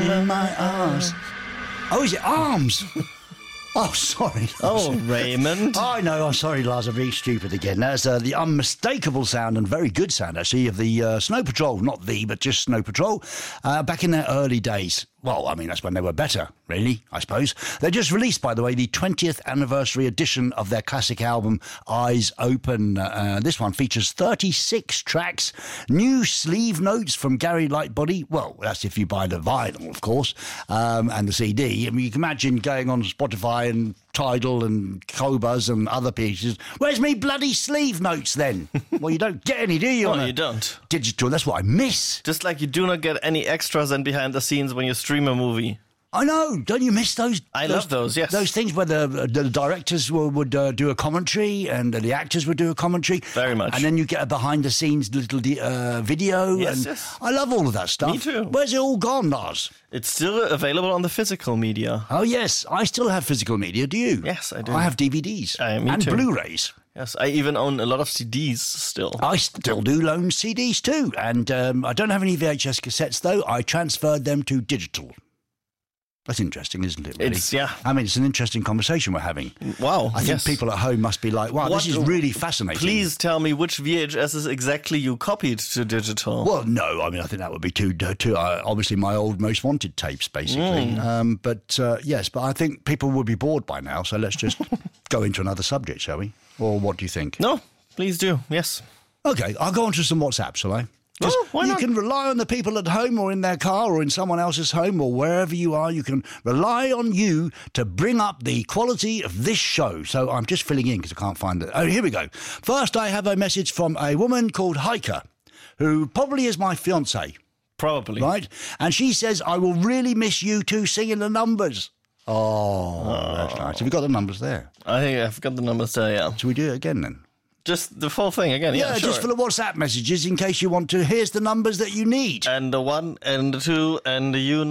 in my arms. Oh, is it arms? Oh, sorry. Oh, Raymond. I know. I'm sorry, Lars. I'm being stupid again. That's the unmistakable sound and very good sound, actually, of the Snow Patrol. Not but just Snow Patrol. Back in their early days. Well, I mean, that's when they were better, really, I suppose. They just released, by the way, the 20th anniversary edition of their classic album, Eyes Open. This one features 36 tracks, new sleeve notes from Gary Lightbody. Well, that's if you buy the vinyl, of course, and the CD. I mean, you can imagine going on Spotify and Tidal and Qobuz and other pieces. Where's me bloody sleeve notes then? Well, you don't get any, do you? No, you don't. Digital, that's what I miss. Just like you do not get any extras and behind the scenes when you stream a movie. I know. Don't you miss those? I love those, yes. Those things where the directors would do a commentary and the actors would do a commentary. Very much. And then you get a behind-the-scenes little video. Yes, and yes. I love all of that stuff. Me too. Where's it all gone, Lars? It's still available on the physical media. Oh, yes. I still have physical media. Do you? Yes, I do. I have DVDs. Me and too. Blu-rays. Yes, I even own a lot of CDs still. I still do loan CDs too. And I don't have any VHS cassettes, though. I transferred them to digital. That's interesting, isn't it, really? I mean, it's an interesting conversation we're having. Wow, I think people at home must be like, wow, this is really fascinating. Please tell me which VHSs exactly you copied to digital. Well, no, I mean, I think that would be too obviously my old Most Wanted tapes, basically. Yes, but I think people would be bored by now, so let's just go into another subject, shall we? Or what do you think? No, please do, yes. Okay, I'll go on to some WhatsApp, shall I? Why not? You can rely on the people at home or in their car or in someone else's home or wherever you are. You can rely on you to bring up the quality of this show. So I'm just filling in because I can't find it. Oh, here we go. First, I have a message from a woman called Heike, who probably is my fiancée. Probably. Right? And she says, I will really miss you two singing the numbers. Oh, that's nice. Have you got the numbers there? I think I've got the numbers there, yeah. Should we do it again then? Just the full thing again, yeah, sure. Just for the WhatsApp messages in case you want to. Here's the numbers that you need. And the 1 and the 2 and the